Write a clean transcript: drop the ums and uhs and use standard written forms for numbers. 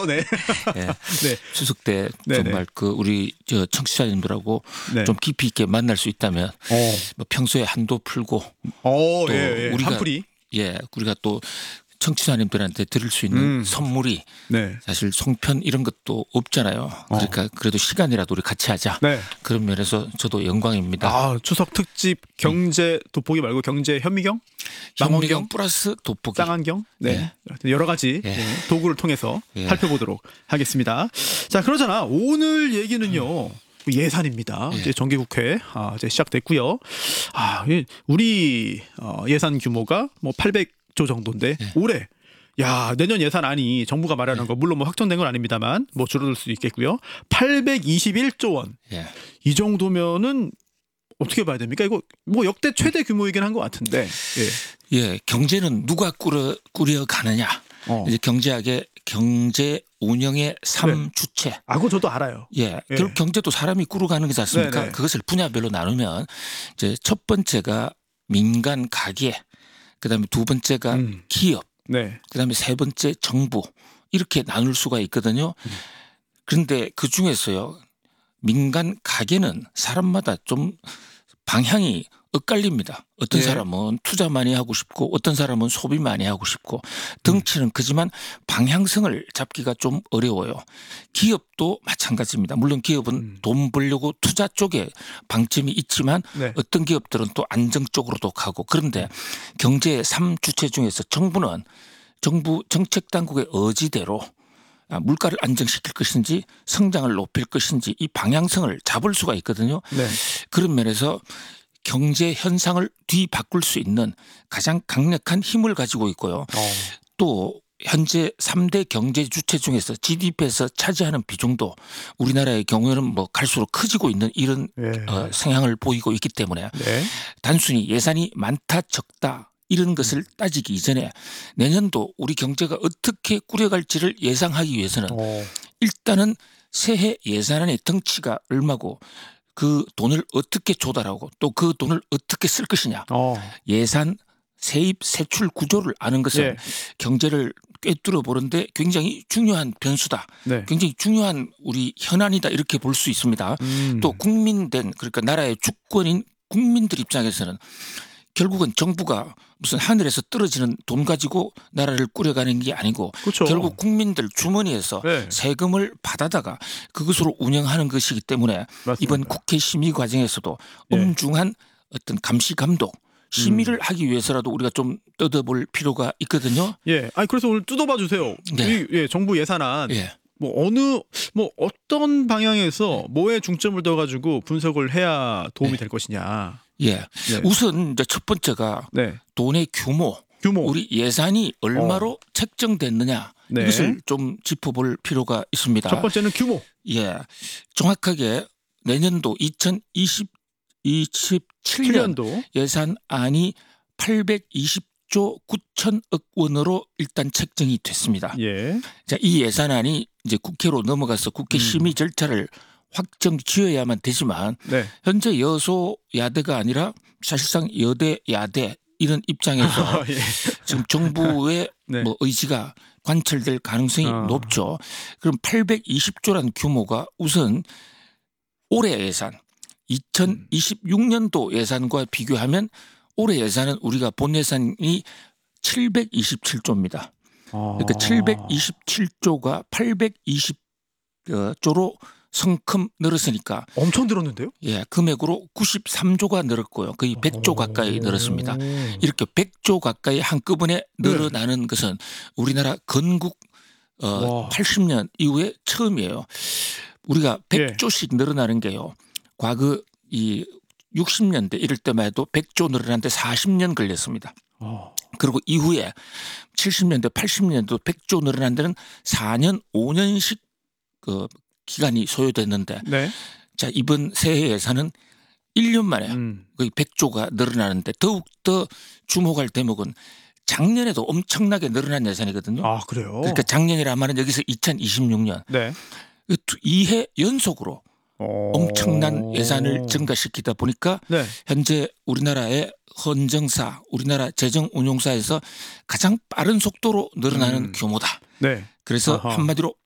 네. 예. 네. 추석 때 네네. 정말 그 우리 청취자님들하고 네. 좀 깊이 있게 만날 수 있다면 뭐 평소에 한도 풀고 또 예, 예. 우리가 한풀이. 우리가 또 청취자님들한테 드릴 수 있는 선물이 네. 사실 송편 이런 것도 없잖아요. 그러니까 그래도 시간이라도 우리 같이 하자. 네. 그런 면에서 저도 영광입니다. 추석 특집 경제 돋보기 말고 경제 현미경? 현미경 플러스 돋보기. 쌍안경? 네. 여러 가지 도구를 통해서 살펴보도록 하겠습니다. 자, 그러잖아. 오늘 얘기는요. 예산입니다. 이제 정기국회 이제 시작됐고요. 우리 예산 규모가 뭐 800조 정도인데 올해 내년 예산안이 정부가 말하는 거 물론 뭐 확정된 건 아닙니다만 뭐 줄어들 수도 있겠고요. 821조 원. 이 정도면은 어떻게 봐야 됩니까? 이거 뭐 역대 최대 규모이긴 한 것 같은데. 경제는 누가 꾸려가느냐. 이제 경제 운영의 3주체. 그거 저도 알아요. 결국 경제도 사람이 꾸려가는 거지 않습니까? 네네. 그것을 분야별로 나누면 이제 첫 번째가 민간 가계, 그다음에 두 번째가 기업, 그다음에 세 번째 정부 이렇게 나눌 수가 있거든요. 그런데 그 중에서요. 민간 가계는 사람마다 좀 방향이 엇갈립니다. 어떤 사람은 투자 많이 하고 싶고 어떤 사람은 소비 많이 하고 싶고 덩치는 크지만 방향성을 잡기가 좀 어려워요. 기업도 마찬가지입니다. 물론 기업은 돈 벌려고 투자 쪽에 방점이 있지만 어떤 기업들은 또 안정 쪽으로도 가고 그런데 경제의 3주체 중에서 정부는 정부 정책 당국의 의지대로 물가를 안정시킬 것인지 성장을 높일 것인지 이 방향성을 잡을 수가 있거든요. 그런 면에서 경제 현상을 뒤바꿀 수 있는 가장 강력한 힘을 가지고 있고요. 또 현재 3대 경제 주체 중에서 GDP에서 차지하는 비중도 우리나라의 경우에는 뭐 갈수록 커지고 있는 이런 성향을 보이고 있기 때문에 단순히 예산이 많다 적다 이런 것을 따지기 이전에 내년도 우리 경제가 어떻게 꾸려갈지를 예상하기 위해서는 일단은 새해 예산안의 덩치가 얼마고 그 돈을 어떻게 조달하고 또 그 돈을 어떻게 쓸 것이냐. 예산 세입 세출 구조를 아는 것은 경제를 꿰뚫어 보는데 굉장히 중요한 변수다. 굉장히 중요한 우리 현안이다 이렇게 볼 수 있습니다. 또 국민된 그러니까 나라의 주권인 국민들 입장에서는 결국은 정부가 무슨 하늘에서 떨어지는 돈 가지고 나라를 꾸려가는 게 아니고 결국 국민들 주머니에서 세금을 받아다가 그것으로 운영하는 것이기 때문에 이번 국회 심의 과정에서도 엄중한 어떤 감시 감독 심의를 하기 위해서라도 우리가 좀 뜯어볼 필요가 있거든요. 그래서 오늘 뜯어봐 주세요. 정부 예산안. 어떤 방향에서 뭐에 중점을 둬가지고 분석을 해야 도움이 될 것이냐. 우선 이제 첫 번째가 돈의 규모. 우리 예산이 얼마로 책정됐느냐 이것을 좀 짚어볼 필요가 있습니다. 첫 번째는 규모. 정확하게 내년도 2027년도 예산안이 820조 9천억 원으로 일단 책정이 됐습니다. 자, 이 예산안이 이제 국회로 넘어가서 국회 심의 절차를 확정 지어야만 되지만 현재 여소야대가 아니라 사실상 여대 야대 이런 입장에서 지금 정부의 뭐 의지가 관철될 가능성이 높죠. 그럼 820조라는 규모가 우선 올해 예산 2026년도 예산과 비교하면 올해 예산은 우리가 본 예산이 727조입니다. 그러니까 727조가 820조로 성큼 늘었으니까 엄청 늘었는데요? 금액으로 93조가 늘었고요. 거의 100조 가까이 늘었습니다. 이렇게 100조 가까이 한꺼번에 늘어나는 것은 우리나라 건국 80년 이후에 처음이에요. 우리가 100조씩 늘어나는 게요. 과거 이 60년대 이럴 때만 해도 100조 늘어나는데 40년 걸렸습니다. 그리고 이후에 70년대 80년대도 100조 늘어난 데는 4년 5년씩 그 기간이 소요됐는데 자 이번 새해 예산은 1년 만에 거의 100조가 늘어나는데 더욱더 주목할 대목은 작년에도 엄청나게 늘어난 예산이거든요. 그래요? 그러니까 작년이라면 여기서 2026년 2해 연속으로 엄청난 예산을 증가시키다 보니까 현재 우리나라의 헌정사, 우리나라 재정운용사에서 가장 빠른 속도로 늘어나는 규모다. 그래서 한마디로